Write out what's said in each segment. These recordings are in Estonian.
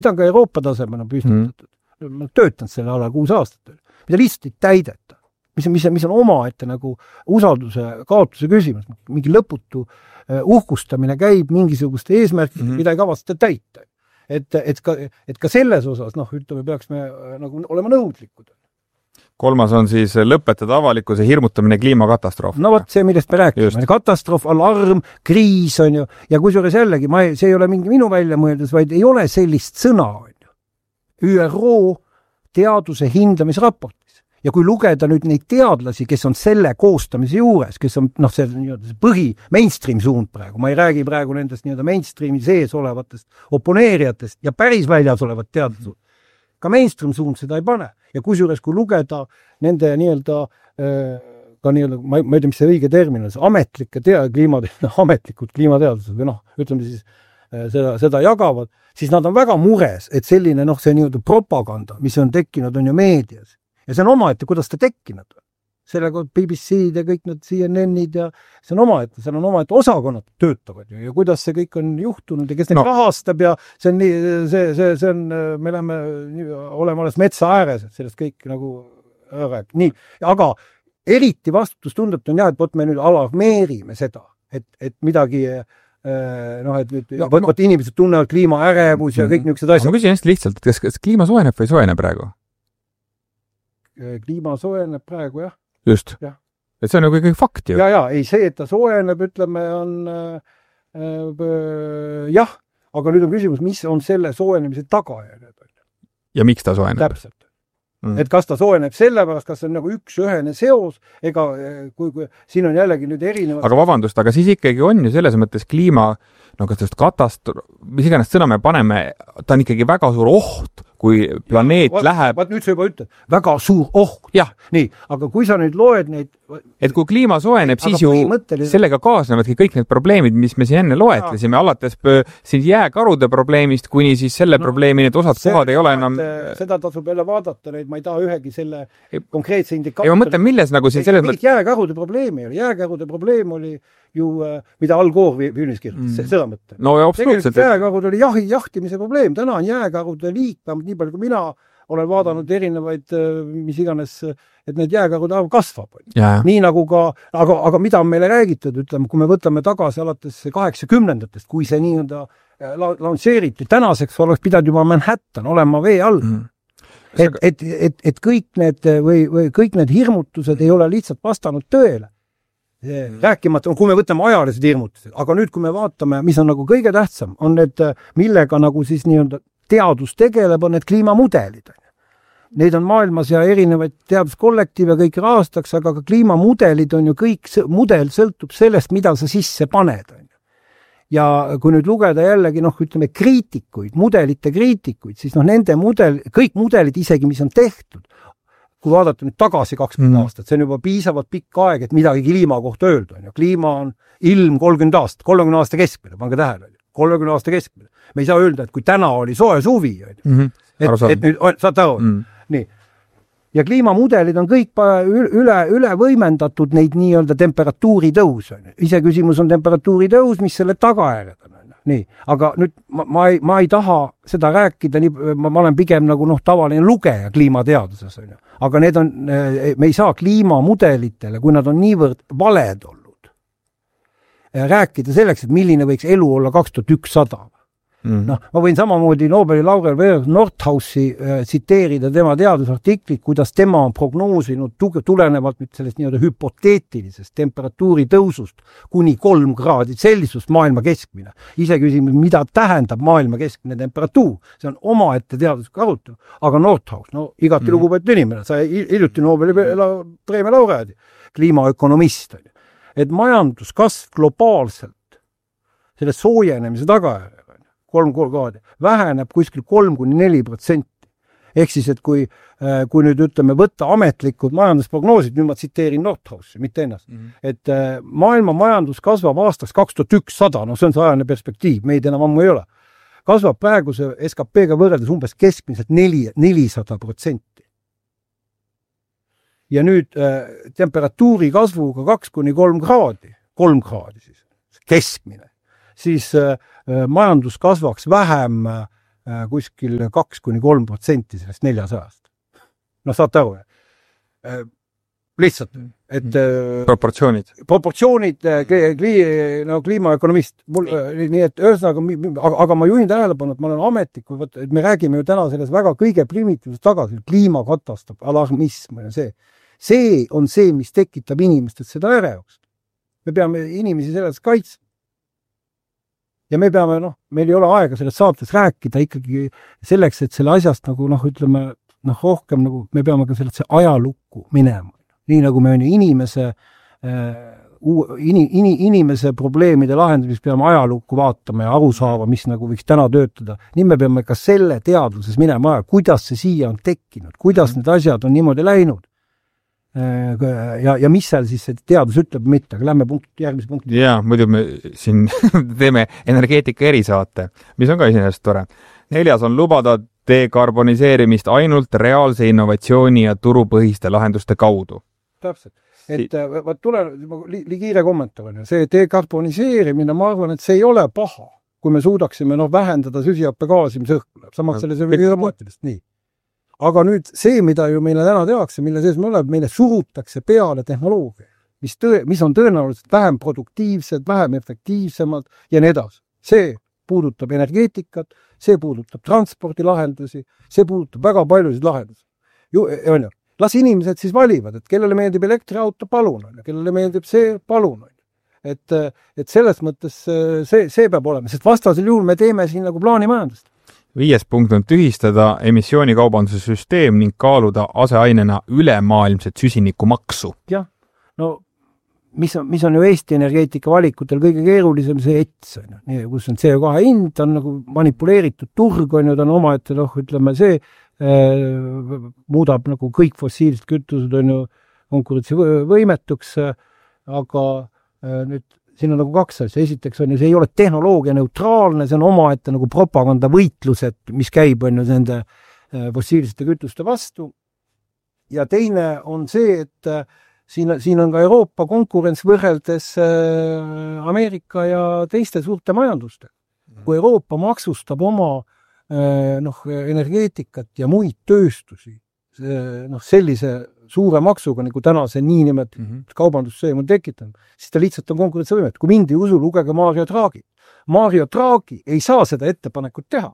mida on ka Euroopa tasemel püstitatud. Ma töötan selle ala 6 aastat, mida lihtsalt ei täideta. Mis on omaette nagu usalduse kaotuse küsimus. Mingi lõputu uhkustamine käib mingisuguste eesmärkide, mida ei kavatseta täita. Et ka selles osas, ütleme, peaks me nagu olema nõudlikud. 3. on siis lõpetada avalikkuse hirmutamine kliimakatastroof. No vot, see, millest me rääkime. Katastroof, alarm, kriis on ju. Ja kusjuures jällegi, see ei ole mingi minu välja mõeldes, vaid ei ole sellist sõna. On ju. ÜRO teaduse hindamisraportis. Ja kui lugeda nüüd neid teadlasi, kes on selle koostamise juures, kes on see mainstream suund praegu, ma ei räägi praegu nendest mainstreami sees olevatest oponeerijatest ja päris väljas olevat teadlased, ka mainstream suund seda ei pane. Ja kusjuures, kui lugeda nende ma ei tea, mis see õige termin on, ametlikud kliimateadlased või ütleme siis seda jagavad, siis nad on väga mures, et selline see propaganda, mis on tekkinud, on ju meedias. Ja see on omaette, kuidas ta tekkinud. Sellega BBC-d ja kõik need CNN-id ja see on omaette osakonnad töötavad ju ja kuidas see kõik on juhtunud ja kes neid rahastab ja see on, me oleme alles metsa ääres, et sellest kõik nagu rääk. Nii, aga eriti vastutustundet on et võt me nüüd alarmeerime seda, et midagi võt inimesed tunnevad kliimaärevus ja kõik niisugused asjad. Ma küsin hästi lihtsalt, et kas kliima soojeneb või soojene praegu? Kliima soojeneb praegu, jah. Just. Ja. Et see on ju kõik fakt ju. Ja, ei see, et ta soojeneb, ütleme, on jah, aga nüüd on küsimus, mis on selle soojenemise tagajärjed. Ja miks ta soojeneb? Täpselt. Et kas ta soojeneb sellepärast, kas see on nagu üks-ühene seos, ega kui siin on jällegi nüüd erinevad... Aga vabandust, aga siis ikkagi on ju selles mõttes kliima, kas mis iganes sõna me paneme, ta on ikkagi väga suur oht, kui planeet läheb... Vaat nüüd sa juba ütled, väga suur oht. Jah. Nii, aga kui sa nüüd loed neid... Et kui kliima soojeneb, siis ju sellega kaasnevadki kõik need probleemid, mis me siin enne loetlesime, alates siin jääkarude probleemist, kuni siis selle probleemi, et osad kohad ei ole enam... Seda tasub jälle vaadata, neid ma ei taha ühegi selle konkreetse indikaatori... Ja ma mõtlen, milles nagu siin selles mõttes... Jääkarude probleemi oli. Jääkarude probleem oli ju, mida Al Gore filmis kirjutas, seda mõtte. No ja absoluutselt. Jääkarud oli jahtimise probleem. Täna on jääkarude liik, nii palju kui mina olen vaadanud erinevaid, mis iganes, et need jääkarud arv kasvab. Nii nagu ka, aga mida on meile räägitud, ütleme, kui me võtame tagasi alates 80-ndatest, kui see nii-öelda launseeriti, tänaseks oleks pidanud juba Manhattan olema vee all. Et kõik need hirmutused ei ole lihtsalt vastanud tõele. Rääkimata, kui me võtame ajalised hirmutused, aga nüüd, kui me vaatame, mis on nagu kõige tähtsam, on need, millega nagu siis nii-öelda teadus tegeleb, on need kliimamudelid. Neid on maailmas ja erinevaid teaduskollektiive kõik rahastaks, aga ka kliimamudelid on ju kõik, mudel sõltub sellest, mida sa sisse paned. Ja kui nüüd lugeda jällegi, ütleme, kriitikuid, mudelite kriitikuid, siis nende kõik mudelid isegi, mis on tehtud, kui vaadata nüüd tagasi 20 aastat, see on juba piisavalt pikk aeg, et midagi kliima kohta öelda. Kliima on ilm 30 aasta keskmine, pange tähele, 30 aasta keskmine. Me ei saa öelda, et kui täna oli soe suvi, et nüüd, saad aru, nii. Ja kliimamudelid on kõik üle võimendatud neid nii-öelda temperatuuri tõus. Ise küsimus on temperatuuri tõus, mis selle tagajärjed on. Nii, aga nüüd ma ei taha seda rääkida, ma olen pigem nagu tavaline lugeja kliimateaduses. Aga need on, me ei saa kliimamudelitele, kui nad on niivõrd valed olnud, rääkida selleks, et milline võiks elu olla 2100. Ma võin samamoodi Nobeli laureaat Nordhausi tsiteerida tema teadusartiklit, kuidas tema on prognoosinud tulenevalt nüüd sellest nii-öelda hüpoteetilisest temperatuuri tõusust kuni 3 kraadi Celsius maailma keskmine. Ise küsimus, mida tähendab maailma keskmine temperatuur? See on omaette teaduslik arutelu. Aga Nordhaus, igati lugupeetud inimene, sai hiljuti Nobeli preemia laureaadi, kliimaökonomist. Et majanduskasv globaalselt selle soojenemise tagajärjel 3 kraadi, väheneb kuskil 3-4%. Ehk siis, et kui nüüd ütleme, võtta ametlikud majandusprognoosid, nüüd ma tsiteerin Nordhausi, mitte ennast, et maailma majandus kasvab aastaks 2100, see on see ajane perspektiiv, meid enam ammu ei ole, kasvab praeguse SKP-ga võrreldes umbes keskmiselt 400%. Ja nüüd temperatuuri kasvuga 2-3 kraadi, 3 kraadi siis, keskmine, siis majandus kasvaks vähem kuskil 2–3% sellest 400. No saate aru, lihtsalt, et proportsioonid kliimaökonomist, nii et ühesõnaga, aga ma juhin tähelepanu, et ma olen ametnik, et me räägime ju täna selles väga kõige primitiivsest tagasi, kliimakatastroof, alarmism ja see on see, mis tekitab inimestest seda ärevust. Me peame inimesi sellest kaitsma. Ja me peame, meil ei ole aega selles saates rääkida ikkagi selleks, et selle asjast nagu, ütleme, rohkem nagu me peame ka sellesse ajalukku minema. Nii nagu me on inimese probleemide lahendamist peame ajalukku vaatama ja aru saama, mis nagu võiks täna töötada. Nii me peame ka selle teadvuses minema aja, kuidas see siia on tekkinud, kuidas need asjad on niimoodi läinud. Ja mis seal siis see teadus ütleb mitte, aga lähme järgmise punkti. Jaa, muidu me siin teeme energeetika erisaate, mis on ka iseenesest tore. 4. on lubada dekarboniseerimist ainult reaalse innovatsiooni ja turupõhiste lahenduste kaudu. Täpselt. Et kiire kommentaar on. See dekarboniseerimine, ma arvan, et see ei ole paha, kui me suudaksime vähendada süsihappegaasi, mis õhku läheb. Samaks selles mõttest. Nii. Aga nüüd see, mida ju meile täna tehakse, mille sees me oleme, meile surutakse peale tehnoloogia, mis on tõenäoliselt vähem produktiivsed, vähem efektiivsemad ja nii edasi. See puudutab energeetikat, see puudutab transpordilahendusi, see puudutab väga paljusid lahendusi. Las inimesed siis valivad, et kellele meeldib elektriauto, palun, kellele meeldib see, palun. Et selles mõttes see peab olema, sest vastasel juhul me teeme siin nagu plaanimajandust. 5. punkt on tühistada emissioonikaubanduse süsteem ning kaaluda aseainena ülemaailmset süsinikumaksu. Jah, mis on ju Eesti energeetika valikutel kõige keerulisem see ETS, kus on CO2 hind, on nagu manipuleeritud turg, on ju, ta on omaette, ütleme see, muudab nagu kõik fossiilsed kütused on ju konkurentsivõimetuks, aga nüüd siin on nagu 2 asja. Esiteks on ju, see ei ole tehnoloogia neutraalne, see on omaette nagu propagandavõitlused, mis käib on ju nende fossiilsete kütuste vastu. Ja teine on see, et siin on ka Euroopa konkurents võrreldes Ameerika ja teiste suurte majanduste. Kui Euroopa maksustab oma energeetikat ja muid tööstusi sellise suure maksuga, nagu täna see niinimetatud kaubandussõim on tekitanud, siis ta lihtsalt on konkurentsivõimet. Kui mind ei usu, lugege Mario Draghi. Mario Draghi ei saa seda ettepanekut teha.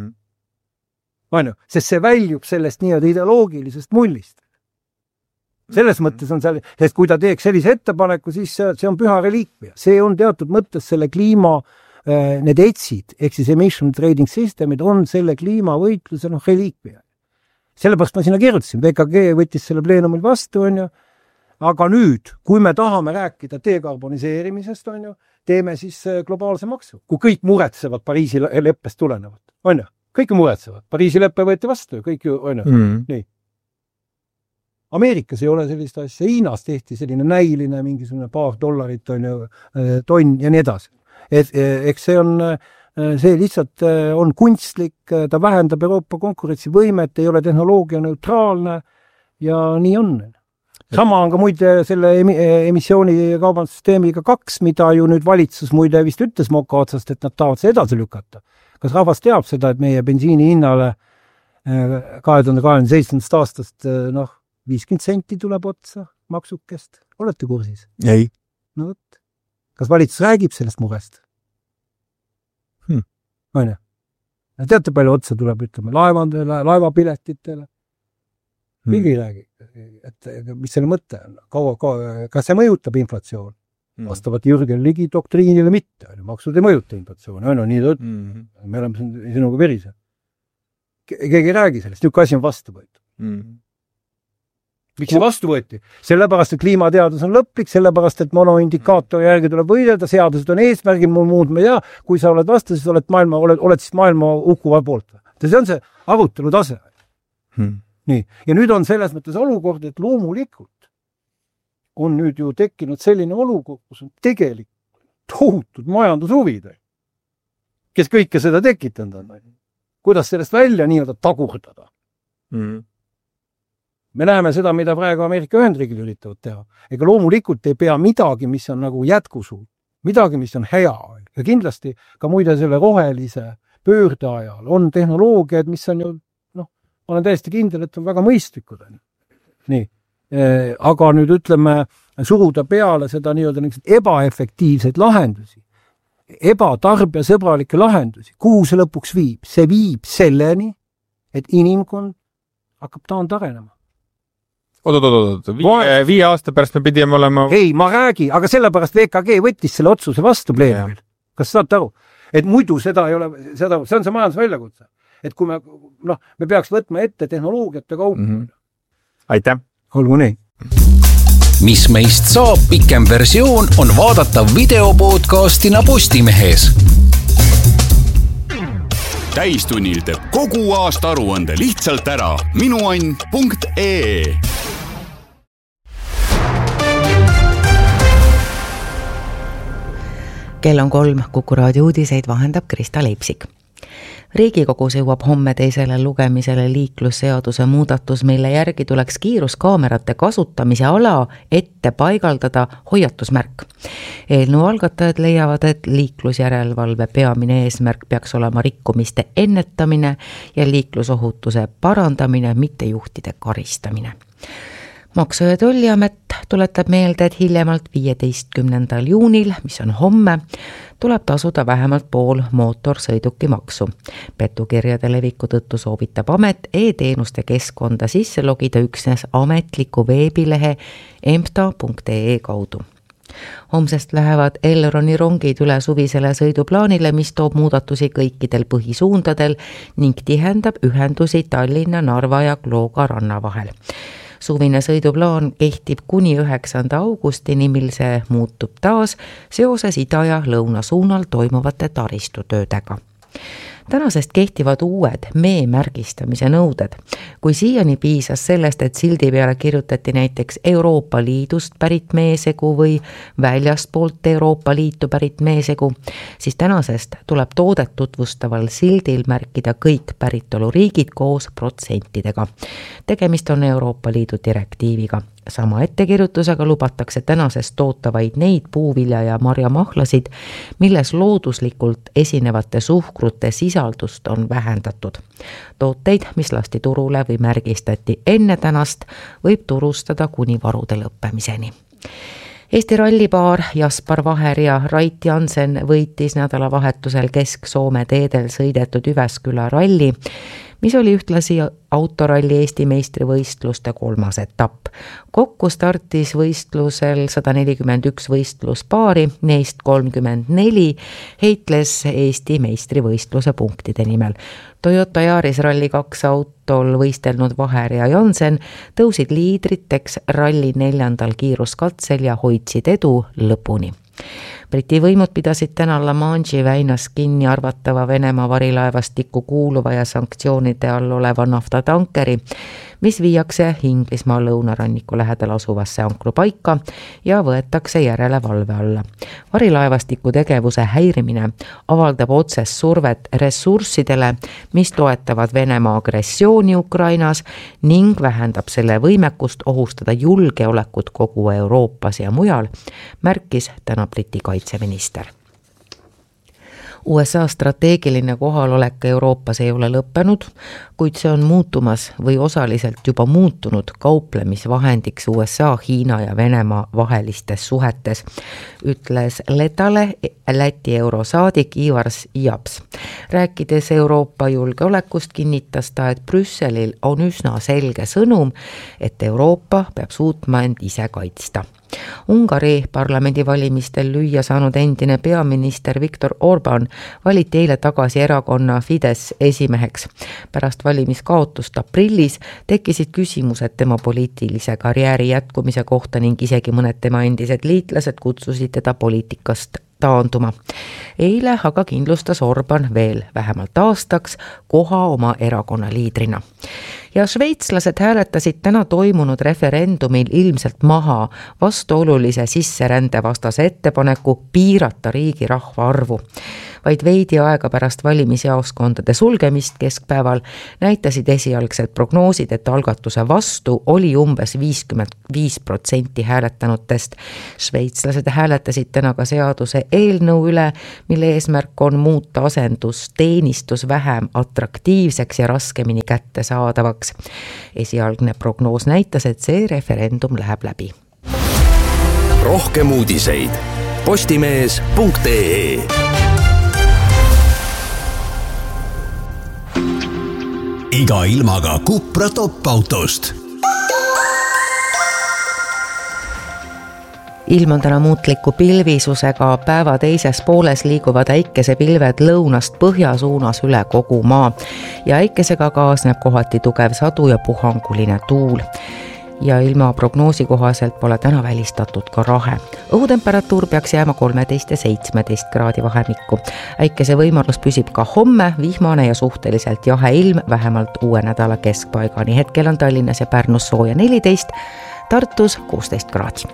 Sest see väljub sellest nii-öelda ideoloogilisest mullist. Selles mõttes on seal, sest kui ta teeks sellise ettepaneku, siis see on püha reliikvia. See on teatud mõttes selle kliima need etsid, ehk siis emission trading systemid on selle kliimavõitluse reliikvia. Sellepärast ma sinna kirjutasin, BKG võttis selle pleenumil vastu, on ju, aga nüüd, kui me tahame rääkida dekarboniseerimisest, on ju, teeme siis globaalse maksu. Kui kõik muretsevad Pariisi leppest tulenevat, on ju, kõik muretsevad. Pariisi leppe võeti vastu, kõik ju, on ju, nii. Ameerikas ei ole sellist asja, Hiinas tehti selline näiline, mingisugune $2 on ju, tonn ja nii edasi. Eks see lihtsalt on kunstlik, ta vähendab Euroopa konkurentsivõimet, ei ole tehnoloogia neutraalne ja nii on. Sama on ka muide selle emissiooni kaubandussüsteemiga 2, mida ju nüüd valitsus muide vist ütles moka otsast, et nad tahavad see edasi lükata. Kas rahvas teab seda, et meie bensiini hinnale 2027. aastast 50 senti tuleb otsa maksukest? Olete kursis? Ei. No võt. Kas valitsus räägib sellest murest? On ju? Teate palju otsa tuleb, ütleme, laevapiletitele? Mingi räägi, et mis selle mõte on? Kas see mõjutab inflatsioon? Vastavalt Jürgen Ligi doktriinile mitte. Maksud ei mõjuta inflatsiooni. Nii ta ütleb. Me oleme sinuga verise. Keegi ei räägi sellest. Nüüd asi on vastu võetud. Miks see vastu võeti? Sellepärast, et kliimateadus on lõplik, sellepärast, et monoindikaatori järgi tuleb võidelda, seadused on eesmärgid, muud me ei tea. Kui sa oled vastu, siis oled siis maailma hukkuva poolt. See on see arutelu tase. Nii. Ja nüüd on selles mõttes olukord, et loomulikult on nüüd ju tekkinud selline olukord, kus on tegelikult tohutud majandushuvid, kes kõike seda tekitanud on. Kuidas sellest välja nii-öelda tagurdada? Me näeme seda, mida praegu Ameerika Ühendriigid üritavad teha. Ega loomulikult ei pea midagi, mis on nagu jätkusuut, midagi, mis on hea. Ja kindlasti ka muide selle rohelise pöörde ajal on tehnoloogiad, mis on ju, ma olen täiesti kindel, et on väga mõistlikud. Nii. Aga nüüd ütleme, suruda peale seda nii-öelda ebaefektiivseid lahendusi, ebatarbijasõbralikke lahendusi. Kuhu see lõpuks viib? See viib selleni, et inimkond hakkab taandarenema. Oot. 5 aasta pärast me pidime olema... Ei, ma räägi, aga sellepärast VKG võttis selle otsuse vastu pleenumil. Kas saate aru? Et muidu seda ei ole, see on see majandusväljakutse. Et kui me peaks võtma ette tehnoloogiate kaupa. Aitäh! Olgu nii. Mis meist saab pikem versioon on vaadatav videopodcastina Postimehes. Täistunnil teeb kogu aasta aruande lihtsalt ära. Minuann.ee Kell on 3, Kuku raadio uudiseid vahendab Krista Leipsik. Riigikogus jõuab homme teisele lugemisele liiklusseaduse muudatus, mille järgi tuleks kiiruskaamerate kasutamise ala ette paigaldada hoiatusmärk. Eelnõu algatajad leiavad, et liiklusjärelevalve peamine eesmärk peaks olema rikkumiste ennetamine ja liiklusohutuse parandamine, mitte juhtide karistamine. Maksu- ja Tolliamet tuletab meelde, et hiljemalt 15. juunil, mis on homme, tuleb tasuda vähemalt pool mootorsõidukimaksu. Petukirjade leviku tõttu soovitab amet e-teenuste keskkonda sisse logida üksnes ametliku veebilehe emta.ee kaudu. Homsest lähevad Elroni rongid üle suvisele sõiduplaanile, mis toob muudatusi kõikidel põhisuundadel ning tihendab ühendusi Tallinna, Narva ja Klooga ranna vahel. Suvine sõiduplaan kehtib kuni 9. augustini, mil see muutub taas seoses ida ja lõuna suunal toimuvate taristutöödega. Tänasest kehtivad uued mee-märgistamise nõuded. Kui siiani piisas sellest, et sildi peale kirjutati näiteks Euroopa Liidust pärit meesegu või väljastpoolt Euroopa Liitu pärit meesegu, siis tänasest tuleb toodet tutvustaval sildil märkida kõik päritoluriigid koos protsentidega. Tegemist on Euroopa Liidu direktiiviga. Sama ettekirjutusega lubatakse tänasest tootavaid neid puuvilja- ja marjamahlasid, milles looduslikult esinevate suhkrute sisaldust on vähendatud. Tooteid, mis lasti turule või märgistati enne tänast, võib turustada kuni varude lõppemiseni. Eesti rallipaar Jaspar Vaher ja Rait Jansen võitis nädalavahetusel Kesk-Soome teedel sõidetud Jyväskylä ralli, mis oli ühtlasi autoralli Eesti meistrivõistluste 3. etapp. Kokku startis võistlusel 141 võistluspaari, neist 34 heitles Eesti meistrivõistluse punktide nimel. Toyota Yaris Rally 2 autol võistelnud Vaher ja Jansen tõusid liidriteks ralli 4. kiiruskatsel ja hoidsid edu lõpuni. Briti võimud pidasid täna La Manche'i väinas kinni arvatava Venemaa varilaevastikku kuuluva ja sanktsioonide all oleva naftatankeri, mis viiakse Inglismaa lõunaranniku lähedal asuvasse ankrupaika ja võetakse järelevalve alla. Varilaevastiku tegevuse häirimine avaldab otsest survet ressurssidele, mis toetavad Venemaa agressiooni Ukrainas ning vähendab selle võimekust ohustada julgeolekut kogu Euroopas ja mujal, märkis täna Briti kaitseminister. USA strateegiline kohalolek Euroopas ei ole lõppenud, kuid see on muutumas või osaliselt juba muutunud kauplemisvahendiks USA, Hiina ja Venemaa vahelistes suhetes, ütles Letale Läti eurosaadik Ivars Iaps. Rääkides Euroopa julgeolekust kinnitas ta, et Brüsselil on üsna selge sõnum, et Euroopa peab suutma end ise kaitsta. Ungari parlamendivalimistel lüüa saanud endine peaminister Viktor Orban valiti eile tagasi erakonna Fidesz esimeheks. Pärast valimiskaotust aprillis tekkisid küsimused tema poliitilise karjääri jätkumise kohta ning isegi mõned tema endised liitlased kutsusid teda poliitikast taanduma. Eile aga kindlustas Orban veel vähemalt aastaks koha oma erakonna liidrina. Ja šveitslased hääletasid täna toimunud referendumil ilmselt maha vastuolulise sisserände vastase ettepaneku piirata riigi rahvaarvu. Vaid veidi aega pärast valimisjaoskondade sulgemist keskpäeval näitasid esialgsed prognoosid, et algatuse vastu oli umbes 55% hääletanutest. Šveitslased hääletasid täna ka seaduse eelnõu üle, mille eesmärk on muuta asendusteenistus vähem atraktiivseks ja raskemini kättesaadavaks. Esialgne prognoos näitas, et see referendum läheb läbi. Rohkem uudiseid postimees.ee. Iga ilmaga Cupra top-autost. Ilm on täna muutliku pilvisusega, päeva teises pooles liiguvad äikesepilved lõunast põhja suunas üle kogu maa ja äikesega kaasneb kohati tugev sadu ja puhanguline tuul. Ja ilma prognoosi kohaselt pole täna välistatud ka rahe. Õhutemperatuur peaks jääma 13 ja 17 kraadi vahemikku. Äikese võimalus püsib ka homme, vihmane ja suhteliselt jahe ilm vähemalt uue nädala keskpaigani. Hetkel on Tallinnas ja Pärnus sooja 14, Tartus 16 kraadi.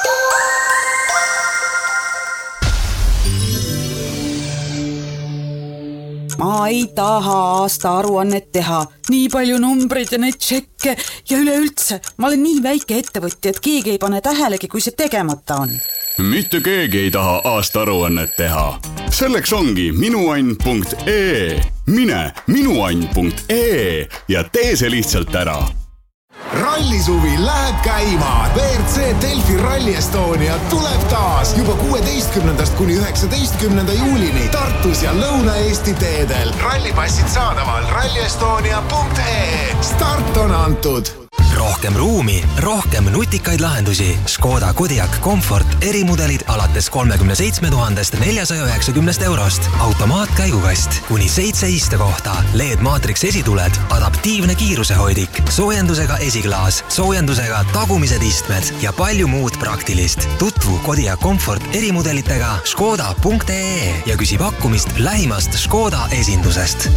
Ma ei taha aasta aruannet teha, nii palju numbreid ja neid tšekke ja üleüldse. Ma olen nii väike ettevõtja, et keegi ei pane tähelegi, kui see tegemata on. Mitte keegi ei taha aasta aruannet teha. Selleks ongi minuann.ee. Mine minuann.ee ja tee see lihtsalt ära. Rallisuvi läheb käima. WRC Delfi Rally Estonia tuleb taas juba 16. kuni 19. juulini Tartus ja Lõuna-Eesti teedel. Rallipassid saadaval rallyestonia.ee. Start on antud. Rohkem ruumi, rohkem nutikaid lahendusi. Škoda Kodiaq Comfort erimudelid alates 37 490 eurost. Automaatkäigukast kuni 7 istekohta. LED Matrix esituled, adaptiivne kiirusehoidik, soojendusega esiklaas, soojendusega tagumised istmed ja palju muud praktilist. Tutvu Kodiaq Comfort erimudelitega škoda.ee ja küsi pakkumist lähimast Škoda esindusest.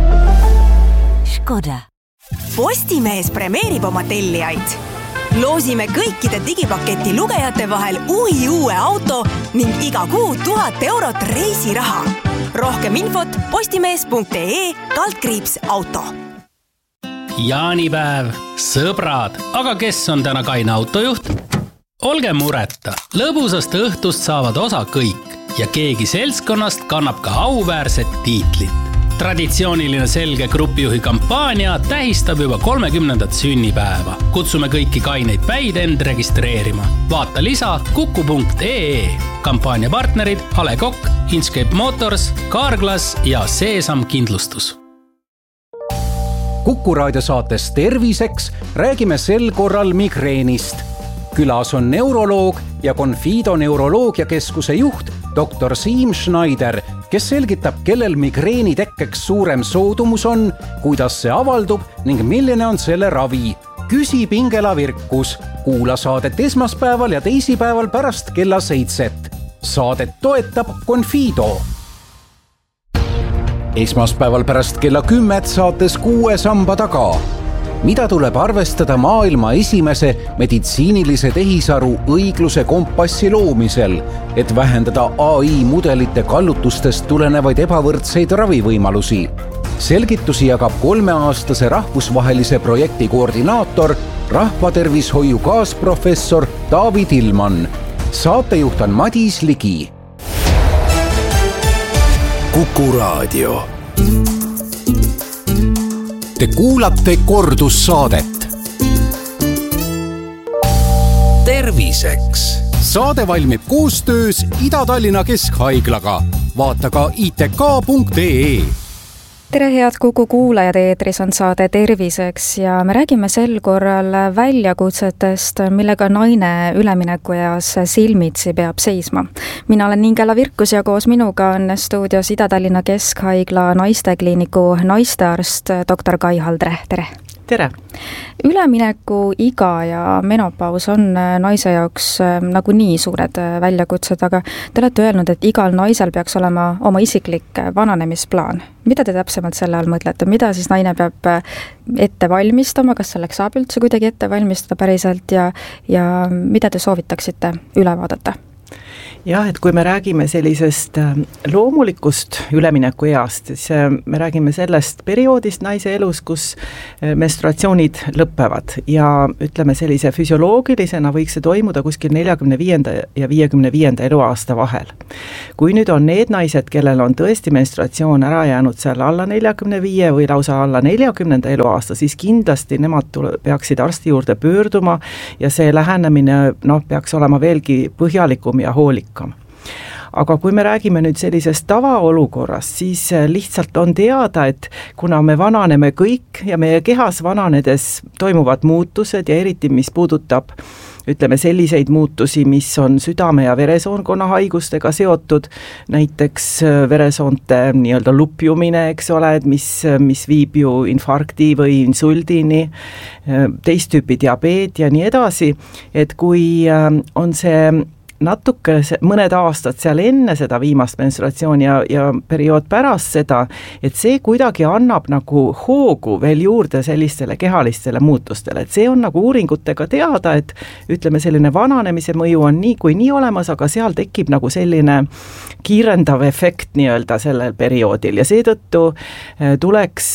Škoda. Postimees premeerib oma tellijaid. Loosime kõikide digipaketi lugejate vahel uue auto ning iga kuu 1000 eurot reisiraha. Rohkem infot postimees.ee/auto. Jaanipäev, sõbrad, aga kes on täna kaine autojuht? Olge mureta, lõbusast õhtust saavad osa kõik ja keegi seltskonnast kannab ka auväärset tiitlit. Traditsiooniline selge grupijuhi kampaania tähistab juba 30. sünnipäeva. Kutsume kõiki kaineid päid end registreerima. Vaata lisa kuku.ee. Kampaania partnerid Ale Kokk, Inkscape Motors, Carglass ja Seesam Kindlustus. Kuku raadiosaates Terviseks räägime sel korral migreenist. Külas on neuroloog ja Confido neuroloogiakeskuse juht Dr. Siim Schneider, kes selgitab, kellel migreeni tekkeks suurem soodumus on, kuidas see avaldub ning milline on selle ravi. Küsi Pingela Virkus. Kuula saadet esmaspäeval ja teisipäeval pärast kella 7. Saadet toetab Confido. Esmaspäeval pärast kella 10 saates 6 samba taga. Mida tuleb arvestada maailma esimese meditsiinilise tehisaru õigluse kompassi loomisel, et vähendada AI mudelite kallutustest tulenevaid ebavõrdseid ravivõimalusi? Selgitusi jagab 3-aastase rahvusvahelise projekti koordinaator, rahvatervishoiu kaasprofessor David Ilman. Saatejuht on Madis Ligi. Kuku Raadio. Te kuulate kordussaadet. Terviseks. Saade valmib koostöös Ida-Tallinna Keskhaiglaga. Vaata ka itk.ee. Tere head Kuku kuulajad, eetris on saade Terviseks ja me räägime sel korral väljakutsetest, millega naine üleminekueas silmitsi peab seisma. Mina olen Ingela Virkus ja koos minuga on stuudios Ida-Tallinna Keskhaigla naistekliiniku naistearst dr. Kai Haldre. Tere! tere! Ülemineku iga ja menopaus on naise jaoks nagunii suured väljakutsed, aga te olete öelnud, et igal naisel peaks olema oma isiklik vananemisplaan. Mida te täpsemalt selle all mõtlete? Mida siis naine peab ette valmistama, kas selleks saab üldse kuidagi ette valmistada päriselt ja mida te soovitaksite üle vaadata? Jah, et kui me räägime sellisest loomulikust ülemineku east, siis me räägime sellest perioodist naise elus, kus menstruatsioonid lõppevad ja ütleme sellise füsioloogilisena võiks see toimuda kuskil 45. ja 55. eluaasta vahel. Kui nüüd on need naised, kellel on tõesti menstruatsioon ära jäänud seal alla 45 või lausa alla 40. eluaasta, siis kindlasti nemad peaksid arsti juurde pöörduma ja see lähenemine peaks olema veelgi põhjalikum ja hoolikam. Aga kui me räägime nüüd sellisest tavaolukorrast, siis lihtsalt on teada, et kuna me vananeme kõik ja meie kehas vananedes toimuvad muutused ja eriti mis puudutab ütleme selliseid muutusi, mis on südame- ja veresoonkonna haigustega seotud, näiteks veresoonte nii-öelda lupjumine, eks ole, mis viib ju infarkti või insuldini, teist tüüpi diabeet ja nii edasi, et kui on see natuke mõned aastad seal enne seda viimast menstruatsiooni ja periood pärast seda, et see kuidagi annab nagu hoogu veel juurde sellistele kehalistele muutustele, et see on nagu uuringutega teada, et ütleme selline vananemise mõju on nii kui nii olemas, aga seal tekib nagu selline kiirendav efekt nii-öelda sellel perioodil ja seetõttu tuleks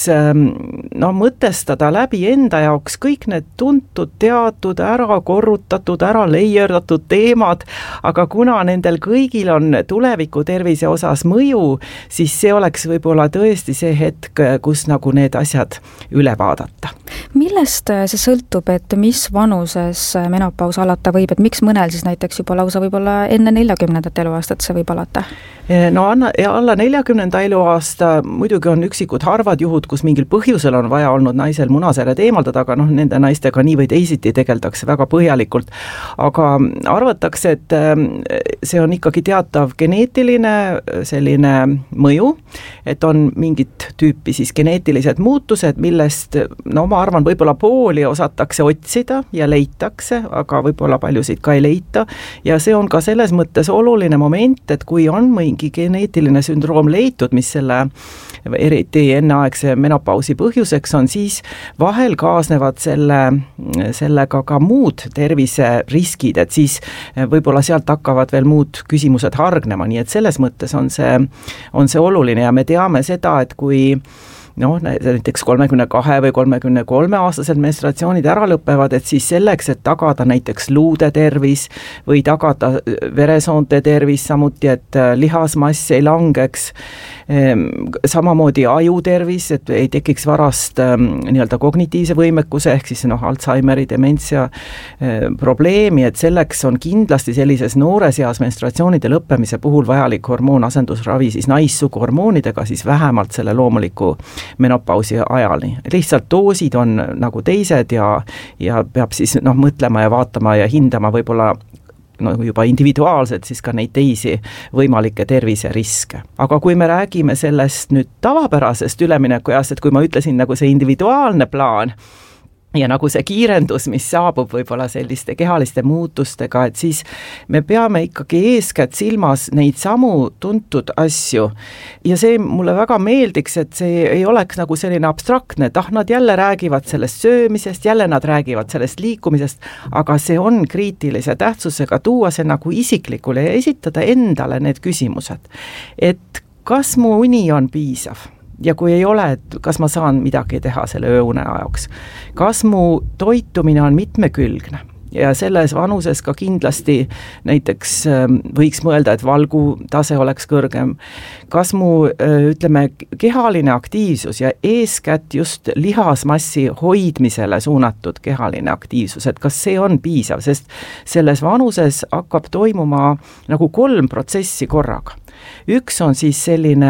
mõtestada läbi enda jaoks kõik need tuntud, teatud, ära korrutatud, ära leierdatud teemad, aga kuna nendel kõigil on tuleviku tervise osas mõju, siis see oleks võib-olla tõesti see hetk, kus nagu need asjad üle vaadata. Millest see sõltub, et mis vanuses menopaus alata võib, et miks mõnel siis näiteks juba lausa võib-olla enne 40. eluaastat see võib alata? Alla 40. eluaasta muidugi on üksikud harvad juhud, kus mingil põhjusel on vaja olnud naisel munasäred eemaldada, aga nende naistega nii või teisiti tegeldakse väga põhjalikult. Aga arvatakse, et see on ikkagi teatav geneetiline selline mõju, et on mingit tüüpi siis geneetilised muutused, millest, ma arvan, võib-olla pooli osatakse otsida ja leitakse, aga võib-olla paljusid ka ei leita. Ja see on ka selles mõttes oluline moment, et kui on mingi geneetiline sündroom leitud, mis selle eriti enneaegse menopausi põhjuseks on, siis vahel kaasnevad sellega ka muud terviseriskid, et siis võib-olla sealt hakkavad veel muud küsimused hargnema, nii et selles mõttes on see oluline ja me teame seda, et kui näiteks 32 või 33 aastased menstruatsioonid ära lõpevad, et siis selleks, et tagada näiteks luude tervis või tagada veresoonte tervis, samuti, et lihasmass ei langeks, samamoodi aju tervis, et ei tekiks varast nii-öelda kognitiivse võimekuse ehk siis Alzheimeri, dementsia probleemi, et selleks on kindlasti sellises noores eas menstruatsioonide lõppemise puhul vajalik hormoonasendusravi siis naissuguhormoonidega siis vähemalt selle loomuliku menopausi ajani. Lihtsalt doosid on nagu teised ja peab siis mõtlema ja vaatama ja hindama võib-olla juba individuaalselt siis ka neid teisi võimalikke terviseriske. Aga kui me räägime sellest nüüd tavapärasest üleminekuajast, et kui ma ütlesin nagu see individuaalne plaan, ja nagu see kiirendus, mis saabub võib-olla selliste kehaliste muutustega, et siis me peame ikkagi eeskätt silmas neid samu tuntud asju. Ja see mulle väga meeldiks, et see ei oleks nagu selline abstraktne, et nad jälle räägivad sellest söömisest, jälle nad räägivad sellest liikumisest, aga see on kriitilise tähtsusega tuua see nagu isiklikule ja esitada endale need küsimused. Et kas mu uni on piisav? Ja kui ei ole, et kas ma saan midagi teha selle ööune ajaks? Kas mu toitumine on mitmekülgne? Ja selles vanuses ka kindlasti näiteks võiks mõelda, et valgu tase oleks kõrgem. Kas mu, ütleme, kehaline aktiivsus ja eeskätt just lihasmassi hoidmisele suunatud kehaline aktiivsus, et kas see on piisav, sest selles vanuses hakkab toimuma nagu 3 protsessi korraga. Üks on siis selline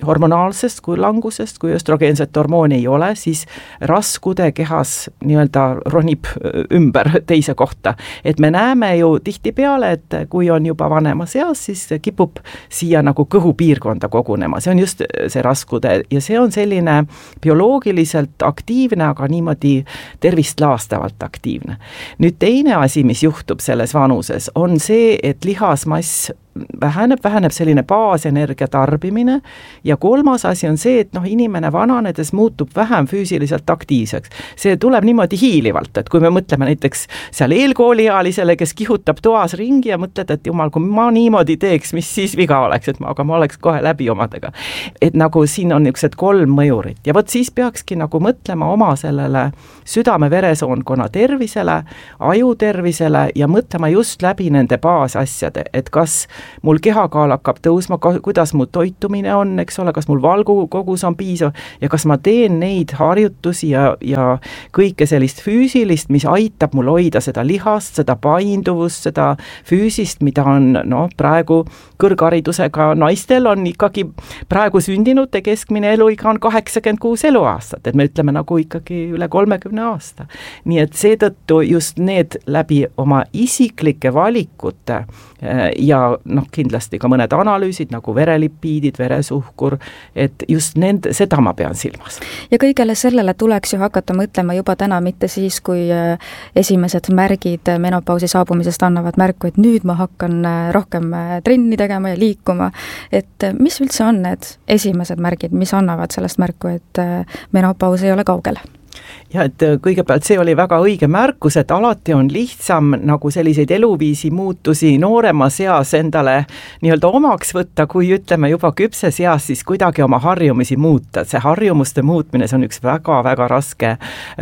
hormonaalsest kui langusest, kui östrogeenset hormooni ei ole, siis raskude kehas nii-öelda ronib ümber teise kohta. Et me näeme ju tihtipeale, et kui on juba vanemas eas, siis kipub siia nagu kõhupiirkonda kogunema. See on just see raskude ja see on selline bioloogiliselt aktiivne, aga niimoodi tervist laastavalt aktiivne. Nüüd teine asi, mis juhtub selles vanuses, on see, et lihasmass väheneb selline baasenergia tarbimine ja kolmas asi on see, et inimene vananedes muutub vähem füüsiliselt aktiivseks. See tuleb niimoodi hiilivalt, et kui me mõtleme näiteks seal eelkooliealisele, kes kihutab toas ringi ja mõtled, et jumal, kui ma niimoodi teeks, mis siis viga oleks, aga ma oleks kohe läbi omadega. Et nagu siin on niisugused 3 mõjurit ja vot siis peakski nagu mõtlema oma sellele südame-veresoonkonna tervisele, aju tervisele ja mõtlema just läbi nende baasasjade, et kas mul kehakaal hakkab tõusma, kuidas mu toitumine on, eks ole, kas mul valgukogus on piisav ja kas ma teen neid harjutusi ja kõike sellist füüsilist, mis aitab mul hoida seda lihast, seda painduvust, seda füüsist, mida on praegu kõrgharidusega naistel on ikkagi praegu sündinute keskmine eluiga on 86 eluaastat, et me ütleme nagu ikkagi üle 30 aasta. Nii et seetõttu just need läbi oma isiklike valikute ja kindlasti ka mõned analüüsid nagu verelipiidid, veresuhkur, et just seda ma pean silmas. Ja kõigele sellele tuleks ju hakata mõtlema juba täna, mitte siis, kui esimesed märgid menopausi saabumisest annavad märku, et nüüd ma hakkan rohkem trenni tegema ja liikuma. Et mis üldse on need esimesed märgid, mis annavad sellest märku, et menopaus ei ole kaugel? Ja et kõigepealt see oli väga õige märkus, et alati on lihtsam nagu selliseid eluviisi muutusi nooremas eas endale nii-öelda omaks võtta, kui ütleme juba küpses eas, siis kuidagi oma harjumisi muuta. See harjumuste muutmine, see on üks väga-väga raske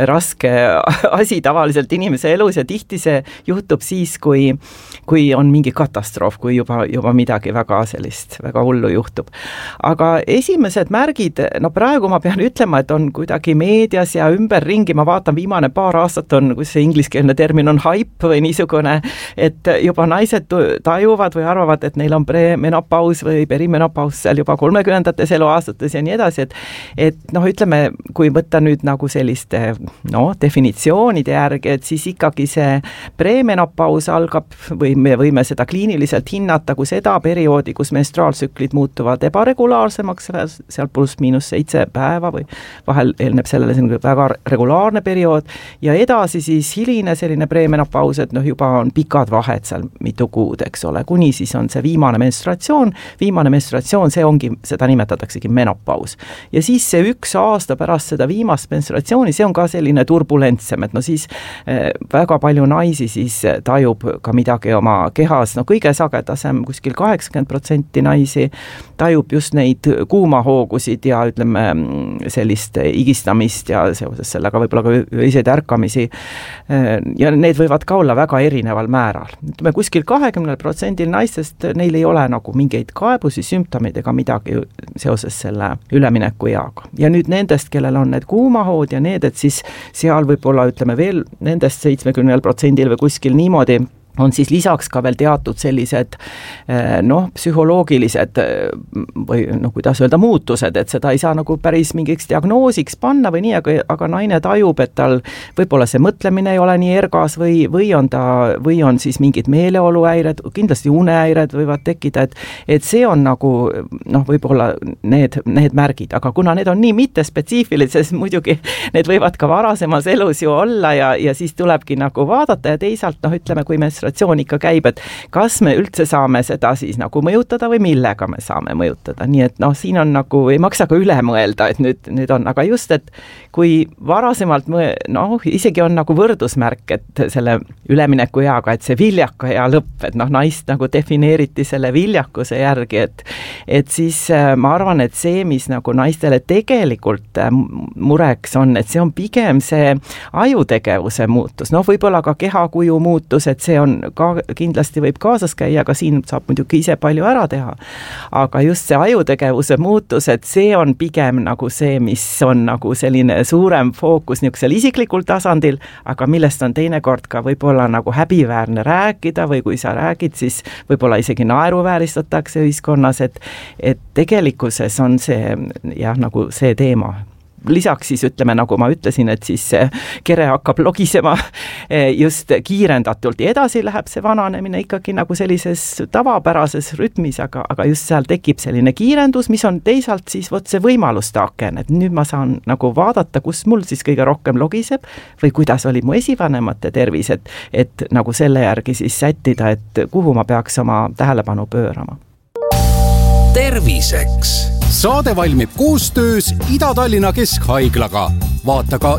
asi tavaliselt inimese elus ja tihti see juhtub siis, kui on mingi katastroof, kui juba midagi väga sellist, väga hullu juhtub. Aga esimesed märgid, praegu ma pean ütlema, et on kuidagi meedias ja ümberringi, ma vaatan viimane paar aastat on, kus see ingliskeelne termin on hype või niisugune, et juba naised tajuvad või arvavad, et neil on premenopaus või perimenopaus seal juba 30-ndates eluaastates ja nii edasi, et ütleme, kui võtta nüüd nagu selliste definitsioonide järgi, et siis ikkagi see premenopaus algab või me võime seda kliiniliselt hinnata kui seda perioodi, kus menstruaaltsüklid muutuvad ebaregulaarsemaks, seal +-7 päeva või vahel eelneb sellele väga regulaarne periood ja edasi siis hiline selline premenopaus, et juba on pikad vahed seal mitu kuud, eks ole, kuni siis on see viimane menstruatsioon, see ongi, seda nimetataksegi menopaus. Ja siis see 1 aasta pärast seda viimast menstruatsiooni, see on ka selline turbulentsem, et siis väga palju naisi siis tajub ka midagi oma kehas, kõige sagedasem kuskil 80% naisi tajub just neid kuumahoogusid ja ütleme sellist igistamist ja seoses sellega võib-olla ka öiseid ärkamisi ja need võivad ka olla väga erineval määral. Ütleme, kuskil 20% naistest neil ei ole nagu mingeid kaebusi, sümptomeid ega midagi seoses selle ülemineku eaga. Ja nüüd nendest, kellel on need kuumahood ja need, et siis seal võib-olla ütleme veel nendest 70% või kuskil niimoodi on siis lisaks ka veel teatud sellised psühholoogilised või kuidas öelda muutused, et seda ei saa nagu päris mingiks diagnoosiks panna või nii, aga naine tajub, et tal võib-olla see mõtlemine ei ole nii ergas või on siis mingid meeleoluhäired, kindlasti unehäired võivad tekkida, et see on nagu võib-olla need märgid, aga kuna need on nii mittespetsiifilised, muidugi need võivad ka varasemas elus ju olla ja siis tulebki nagu vaadata ja teisalt ütleme, kui menstratsioon ikka käib, et kas me üldse saame seda siis nagu mõjutada või millega me saame mõjutada, nii et siin on nagu, ei maksa ka üle mõelda, et nüüd on, aga just, et kui varasemalt isegi on nagu võrdusmärk, et selle ülemineku eaga, et see viljaka ea lõpp, et naist nagu defineeriti selle viljakuse järgi, et siis ma arvan, et see, mis nagu naistele tegelikult mureks on, et see on pigem see ajutegevuse muutus, võib-olla ka kehakuju muutus, et see on on ka kindlasti võib kaasas käia, aga siin saab muidugi ise palju ära teha. Aga just see ajutegevuse muutus, et see on pigem nagu see, mis on nagu selline suurem fookus niisugusel isiklikul tasandil, aga millest on teinekord ka võib-olla nagu häbiväärne rääkida või kui sa räägid, siis võib-olla isegi naeruvääristatakse ühiskonnas, et tegelikkuses on see jah, nagu see teema. Lisaks siis ütleme, nagu ma ütlesin, et siis kere hakkab logisema just kiirendatult ja edasi läheb see vananemine ikkagi nagu sellises tavapärases rütmis, aga just seal tekib selline kiirendus, mis on teisalt siis võt see võimaluste aken, et nüüd ma saan nagu vaadata, kus mul siis kõige rohkem logiseb või kuidas oli mu esivanemate tervis, et nagu selle järgi siis sättida, et kuhu ma peaks oma tähelepanu pöörama. Terviseks. Saade valmib koostöös Ida-Tallinna Keskhaiglaga. Vaata ka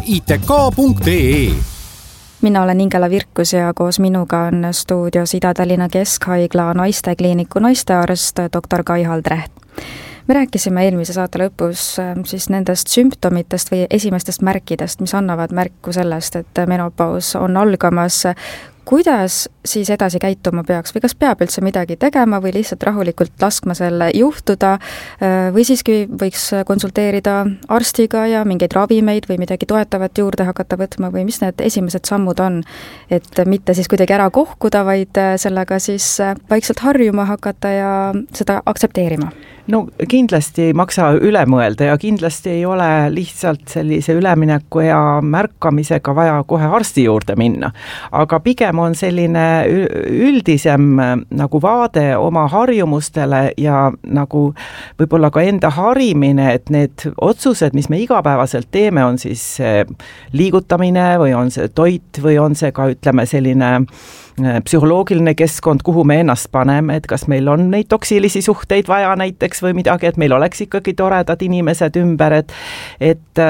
itk.ee. Mina olen Ingela Virkus ja koos minuga on stuudios Ida-Tallinna Keskhaigla naistekliiniku naistearst dr. Kai Haldreht. Me rääkisime eelmise saate lõpus siis nendest sümptomitest või esimestest märkidest, mis annavad märku sellest, et menopaus on algamas. Kuidas siis edasi käituma peaks või kas peab üldse midagi tegema või lihtsalt rahulikult laskma selle juhtuda või siiski võiks konsulteerida arstiga ja mingeid ravimeid või midagi toetavat juurde hakata võtma või mis need esimesed sammud on, et mitte siis kuidagi ära kohkuda, vaid sellega siis vaikselt harjuma hakata ja seda aktsepteerima? No kindlasti ei maksa üle mõelda ja kindlasti ei ole lihtsalt sellise ülemineku ja märkamisega vaja kohe arsti juurde minna, aga pigem on selline üldisem nagu vaade oma harjumustele ja nagu võib-olla ka enda harimine, et need otsused, mis me igapäevaselt teeme, on siis liigutamine või on see toit või on see ka ütleme selline psühholoogiline keskkond, kuhu me ennast paneme, et kas meil on neid toksilisi suhteid vaja näiteks või midagi, et meil oleks ikkagi toredad inimesed ümber, et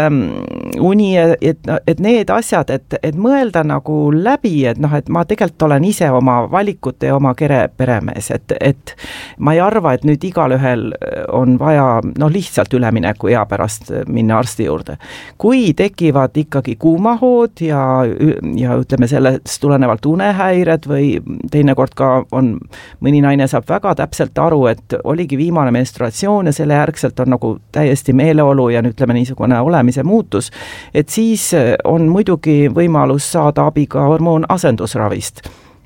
uni, et need asjad, et mõelda nagu läbi, et noh, et ma tegelikult olen ise oma valikute ja oma kere peremees, et ma ei arva, et nüüd igalühel on vaja lihtsalt ülemineku ea pärast minna arsti juurde. Kui tekivad ikkagi kuumahood ja ütleme sellest tulenevalt unehäire, või teinekord ka on, mõni naine saab väga täpselt aru, et oligi viimane menstruatsioon ja selle järgselt on nagu täiesti meeleolu ja ütleme niisugune olemise muutus, et siis on muidugi võimalus saada abi ka hormoonasendusravist,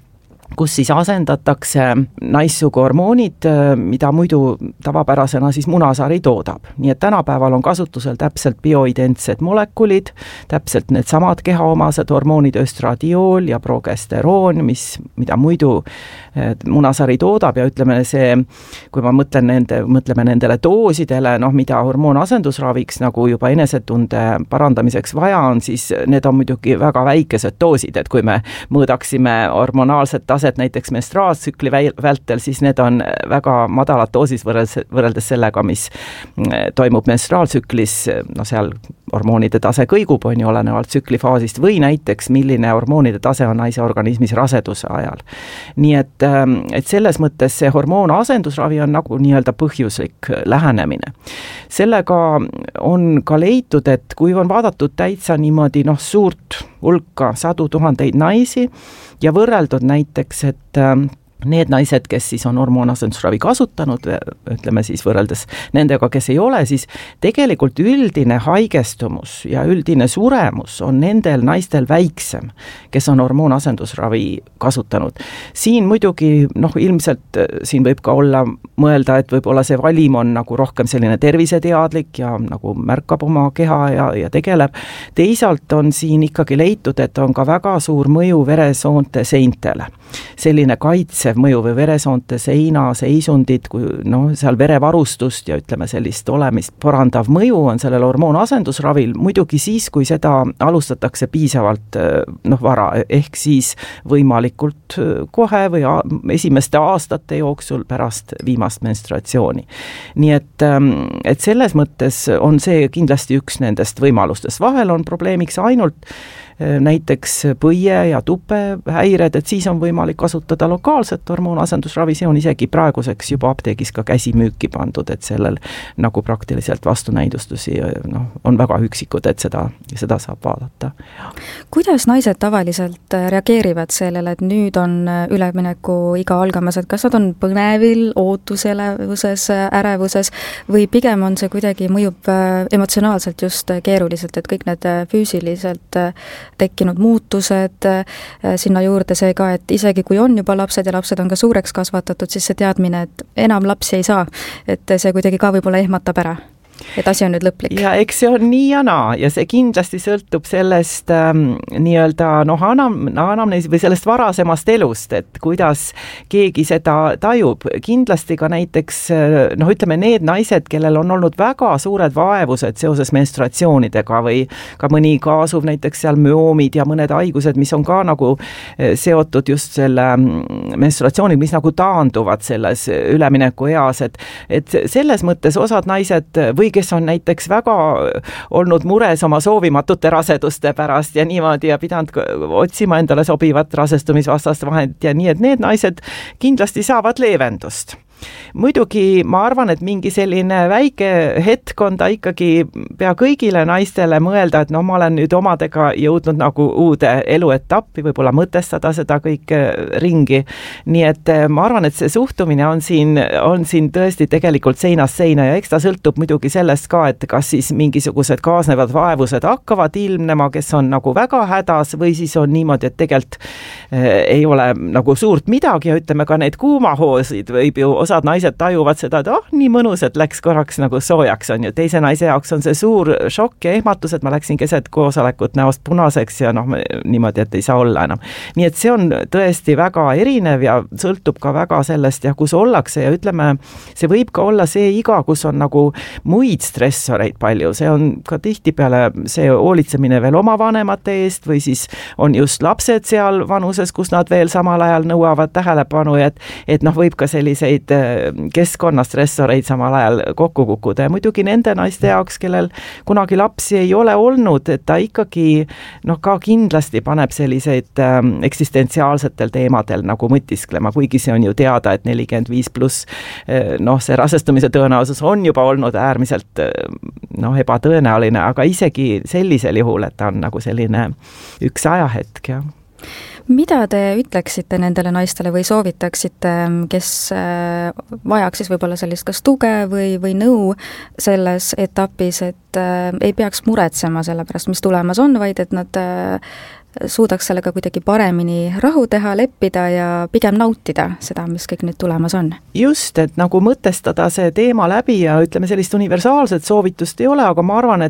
kus siis asendatakse naissugu hormoonid, mida muidu tavapärasena siis munasari toodab. Nii et tänapäeval on kasutusel täpselt bioidentsed molekulid, täpselt need samad kehaomased hormoonid östradiool ja progesteroon, mida muidu munasari toodab ja ütleme see, kui ma mõtleme nendele doosidele, mida hormoonasendusraviks nagu juba enesetunde parandamiseks vaja on, siis need on muidugi väga väikesed doosid, et kui me mõõdaksime hormonaalset taset näiteks menstruaaltsükli vältel, siis need on väga madalad doosis võrreldes sellega, mis toimub menstruaaltsüklis, seal hormoonide tase kõigub, on ju olenevalt tsüklifaasist või näiteks milline hormoonide tase on naise organismis raseduse ajal. Nii et selles mõttes see hormoonasendusravi on nagu nii-öelda põhjuslik lähenemine. Sellega on ka leitud, et kui on vaadatud täitsa niimoodi suurt hulka, 100 000 naisi ja võrreldud näiteks, et need naised, kes siis on hormoonasendusravi kasutanud, ütleme siis võrreldes nendega, kes ei ole, siis tegelikult üldine haigestumus ja üldine suremus on nendel naistel väiksem, kes on hormoonasendusravi kasutanud. Siin muidugi, ilmselt siin võib ka olla mõelda, et võib-olla see valim on nagu rohkem selline terviseteadlik ja nagu märkab oma keha ja tegeleb. Teisalt on siin ikkagi leitud, et on ka väga suur mõju veresoonte seintele. Selline kaitsev mõju või veresoonte seina seisundid, kui seal verevarustust ja ütleme sellist olemist parandav mõju on sellel hormoonasendusravil muidugi siis, kui seda alustatakse piisavalt vara, ehk siis võimalikult kohe või esimeste aastate jooksul pärast viimast menstruatsiooni. Nii et selles mõttes on see kindlasti üks nendest võimalustest. Vahel on probleemiks ainult näiteks põie ja tupehäired, et siis on võimalik kasutada lokaalset hormoonasendusravi, see on isegi praeguseks juba apteegis ka käsimüüki pandud, et sellel nagu praktiliselt vastunäidustusi on väga üksikud, et seda saab vaadata. Kuidas naised tavaliselt reageerivad sellele, et nüüd on ülemineku iga algamas, et kas nad on põnevil, ootuselevuses, ärevuses või pigem on see kuidagi mõjub emotsionaalselt just keeruliselt, et kõik need füüsiliselt tekkinud muutused, sinna juurde see ka, et isegi kui on juba lapsed ja lapsed on ka suureks kasvatatud, siis see teadmine, et enam lapsi ei saa, et see kuidagi ka võib-olla ehmatab ära. Et asi on nüüd lõplik. Ja eks see on nii ja naa ja see kindlasti sõltub sellest nii-öelda anamneesi või sellest varasemast elust, et kuidas keegi seda tajub. Kindlasti ka näiteks ütleme need naised, kellel on olnud väga suured vaevused seoses menstruatsioonidega või ka mõni kaasuv näiteks seal müoomid ja mõned haigused, mis on ka nagu seotud just selle menstruatsiooniga, mis nagu taanduvad selles ülemineku eas, et selles mõttes osad naised või kes on näiteks väga olnud mures oma soovimatute raseduste pärast ja niimoodi ja pidanud otsima endale sobivat rasestumisvastast vahendit ja nii, et need naised kindlasti saavad leevendust. Muidugi ma arvan, et mingi selline väike hetk on ta ikkagi pea kõigile naistele mõelda, et ma olen nüüd omadega jõudnud nagu uude eluetappi, võib-olla mõtestada seda kõike ringi. Nii et ma arvan, et see suhtumine on siin tõesti tegelikult seinast seina ja eks ta sõltub muidugi sellest ka, et kas siis mingisugused kaasnevad vaevused hakkavad ilmnema, kes on nagu väga hädas või siis on niimoodi, et tegelikult ei ole nagu suurt midagi ja ütleme ka neid kuumahoosid võib ju osad naised tajuvad seda, et nii mõnus, et läks korraks nagu soojaks on ju. Teise naise jaoks on see suur šokk ja ehmatus, et ma läksin keset koosolekut näost punaseks ja niimoodi, et ei saa olla enam. Nii et see on tõesti väga erinev ja sõltub ka väga sellest ja kus ollakse ja ütleme, see võib ka olla see iga, kus on nagu muid stressoreid palju. See on ka tihtipeale see hoolitsemine veel oma vanemate eest või siis on just lapsed seal vanuses, kus nad veel samal ajal nõuavad tähelepanu ja et võib ka selliseid keskkonnastressoreid samal ajal kokku kukkuda ja muidugi nende naiste jaoks, kellel kunagi lapsi ei ole olnud, et ta ikkagi ka kindlasti paneb selliseid eksistentsiaalsetel teemadel nagu mõtisklema, kuigi see on ju teada, et 45 pluss see rasestumise tõenäosus on juba olnud äärmiselt ebatõenäoline, aga isegi sellisel juhul, et ta on nagu selline üks ajahetk, jah. Mida te ütleksite nendele naistele või soovitaksite, kes vajaks siis võib-olla sellist kas tuge või nõu selles etapis, et ei peaks muretsema selle pärast, mis tulemas on, vaid et nad suudaks sellega kuidagi paremini rahu teha, leppida ja pigem nautida seda, mis kõik nüüd tulemas on? Just, et nagu mõtestada see teema läbi ja ütleme, sellist universaalset soovitust ei ole, aga ma arvan,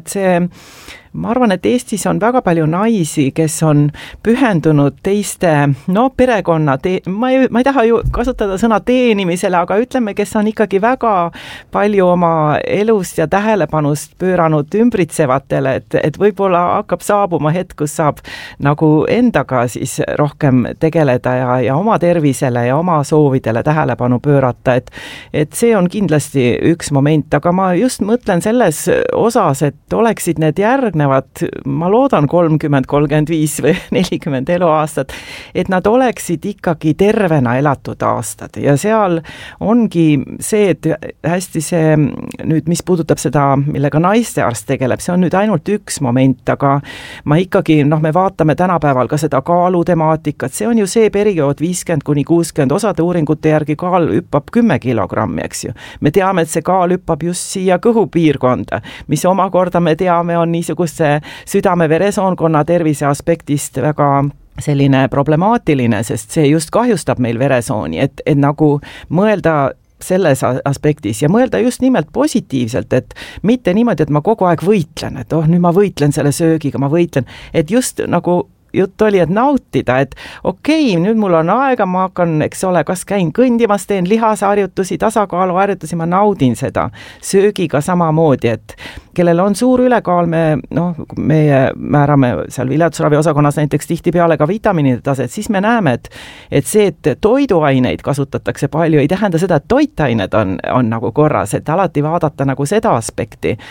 et Eestis on väga palju naisi, kes on pühendunud teiste, perekonna, ma ei taha ju kasutada sõna teenimisele, aga ütleme, kes on ikkagi väga palju oma elust ja tähelepanust pööranud ümbritsevatele, et võib-olla hakkab saabuma hetk, kus saab nagu endaga siis rohkem tegeleda ja oma tervisele ja oma soovidele tähelepanu pöörata, et see on kindlasti üks moment, aga ma just mõtlen selles osas, et oleksid need ma loodan 30, 35 või 40 eluaastat, et nad oleksid ikkagi tervena elatud aastad ja seal ongi see, et hästi see nüüd, mis puudutab seda, millega naistearst tegeleb, see on nüüd ainult üks moment, aga ma ikkagi, me vaatame tänapäeval ka seda kaalutemaatikat, see on ju see periood 50–60, osade uuringute järgi kaal hüppab 10 kilogrammi, eks ju. Me teame, et see kaal hüppab just siia kõhupiirkonda, mis omakorda me teame on niisugust südame-veresoonkonna tervise aspektist väga selline problemaatiline, sest see just kahjustab meil veresooni, et nagu mõelda selles aspektis ja mõelda just nimelt positiivselt, et mitte niimoodi, et ma kogu aeg võitlen, et nüüd ma võitlen selle söögiga, et just nagu jutt oli, et nautida, et okei, nüüd mul on aega, ma hakkan, eks ole, kas käin kõndimas, teen lihasharjutusi, tasakaaluharjutusi, ma naudin seda söögiga samamoodi, et kellel on suur ülekaal, meie määrame seal viljatusravi osakonnas näiteks tihtipeale ka vitamiinide taset, siis me näeme, et see, et toiduaineid kasutatakse palju, ei tähenda seda, et toitained on nagu korras, et alati vaadata nagu seda aspekti.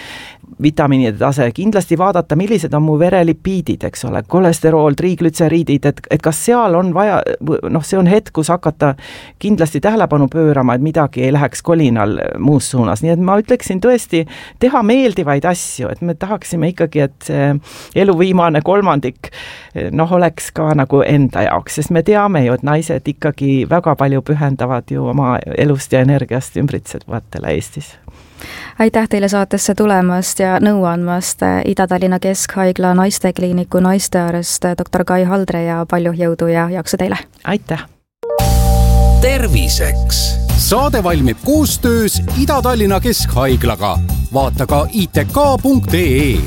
vitamiinide tase, kindlasti vaadata, millised on mu verelipiidid, eks ole, kolesterool, triiglütseriidid, et kas seal on vaja, see on hetk, kus hakata kindlasti tähelepanu pöörama, et midagi ei läheks kolinal muus suunas, nii et ma ütleksin tõesti teha meeldivaid asju, et me tahaksime ikkagi, et see elu viimane kolmandik oleks ka nagu enda jaoks, sest me teame ju, et naised ikkagi väga palju pühendavad ju oma elust ja energiast ümbritsevatele Eestis. Aitäh teile saatesse tulemast ja nõu andmast, Ida-Tallinna Keskhaigla naistekliiniku naistearst dr. Kai Haldre ja palju jõudu ja jaksu teile! Aitäh! Terviseks! Saade valmib koostöös Ida-Tallinna Keskhaiglaga. Vaata ka itk.ee.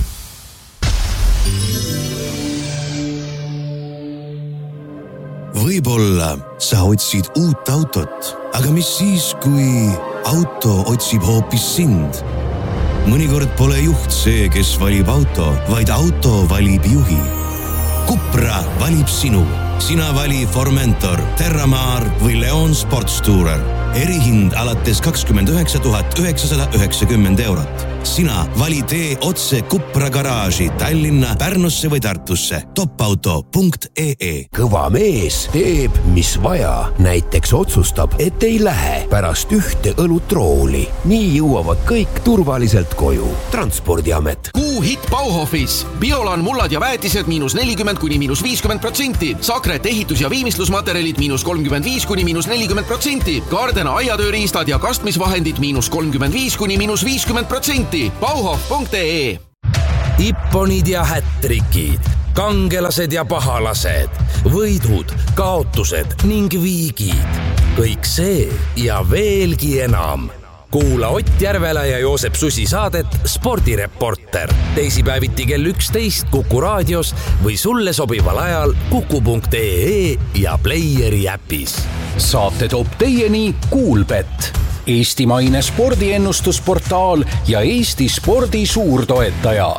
Võib-olla sa otsid uut autot, aga mis siis, kui auto otsib hoopis sind? Mõnikord pole juht see, kes valib auto, vaid auto valib juhi. Cupra valib sinu. Sina vali Formentor, Terramar või Leon Sportstourer. Erihind alates 29 990 eurot. Sina vali tee otse Cupra garaaži Tallinna, Pärnusse või Tartusse. Topauto.ee. Kõva mees teeb, mis vaja. Näiteks otsustab, et ei lähe pärast ühte õlutrooli. Nii jõuavad kõik turvaliselt koju. Transpordiamet. Kuu hitt Bauhofis. Biolan mullad ja väetised -40 kuni -50%. Sakret ehitus- ja viimistlusmaterjalid -35 kuni -40%. Gardena aiatööriistad ja kastmisvahendid -35 kuni -50%. Bauhof.ee. Ipponid ja hättrikid, kangelased ja pahalased, võidud, kaotused ning viigid. Kõik see ja veelgi enam. Kuula Ott Järvela ja Joosep Susi saadet Spordireporter. Teisipäeviti kell 11 Kuku raadios või sulle sobival ajal kuku.ee ja Playeri äpis. Saate toob teieni Kuulbet, eestimaine spordiennustusportaal ja Eesti spordi suurtoetaja.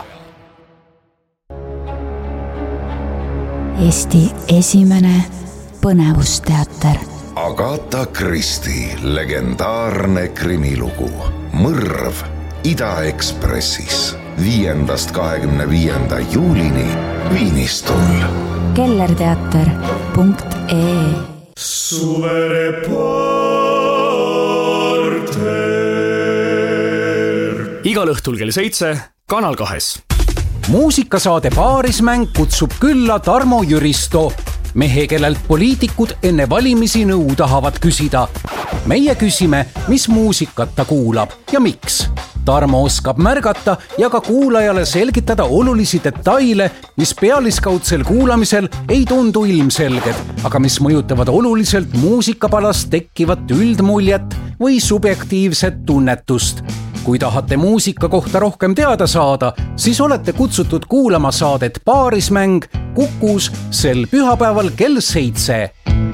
Eesti esimene põnevusteater. Agatha Christie legendaarne krimilugu Mõrv Ida-Ekspressis 5.–25. juulini Viinistul. kellerteater.ee. Suvereporter. Igal õhtul kell 7 Kanal 2. Muusikasaade Paarismäng kutsub külla Tarmo Jüristo, mehe, kellelt poliitikud enne valimisi nõu tahavad küsida. Meie küsime, mis muusikat ta kuulab ja miks. Tarmo oskab märgata ja ka kuulajale selgitada olulisi detaile, mis pealiskaudsel kuulamisel ei tundu ilmselged, aga mis mõjutavad oluliselt muusikapalast tekkivat üldmuljet või subjektiivset tunnetust. Kui tahate muusika kohta rohkem teada saada, siis olete kutsutud kuulama saadet Paarismäng Kukus sel pühapäeval kell 7.